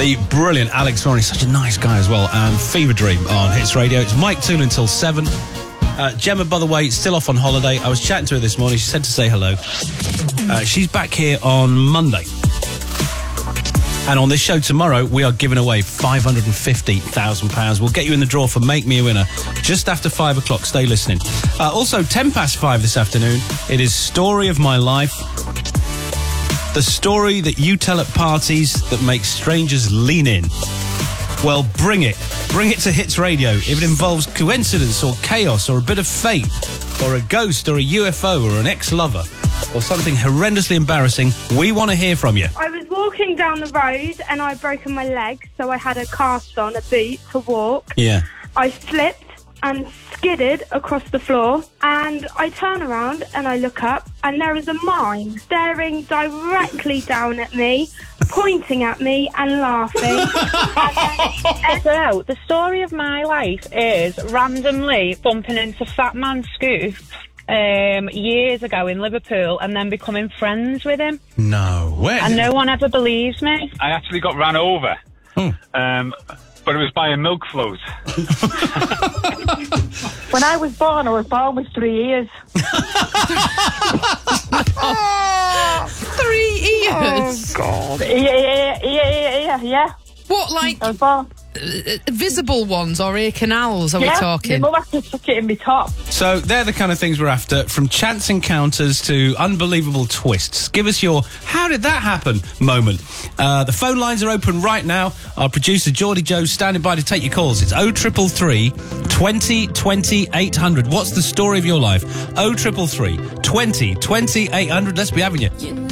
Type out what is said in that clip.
The brilliant Alex Ronnie, such a nice guy as well. Fever Dream on Hits Radio. It's Mike Toole until 7. Gemma, by the way, still off on holiday. I was chatting to her this morning. She said to say hello. She's back here on Monday. And on this show tomorrow, we are giving away £550,000. We'll get you in the draw for Make Me a Winner just after 5 o'clock. Stay listening. Also, 5 this afternoon, it is Story of My Life. The story that you tell at parties that makes strangers lean in. Well, bring it. Bring it to Hits Radio. If it involves coincidence or chaos or a bit of fate or a ghost or a UFO or an ex-lover or something horrendously embarrassing, we want to hear from you. I was walking down the road and I'd broken my leg, so I had a cast on, a boot to walk. Yeah. I slipped and skidded across the floor, and I turn around and I look up and there is a mime staring directly down at me, pointing at me and laughing. So, the story of my life is randomly bumping into Fat Man Scoop years ago in Liverpool and then becoming friends with him. No. Where? And no one ever believes me. I actually got ran over. But it was by a milk float. When I was born with 3 years. 3 years? Oh, God. Yeah. What, like I was born. Visible ones or ear canals are we talking? My mum had to tuck it in my top. So they're the kind of things we're after, from chance encounters to unbelievable twists. Give us your how did that happen moment. The phone lines are open right now. Our producer Geordie Joe standing by to take your calls. It's 0333 20 20 800. What's the story of your life? 0333 20 20 800. Let's be having you.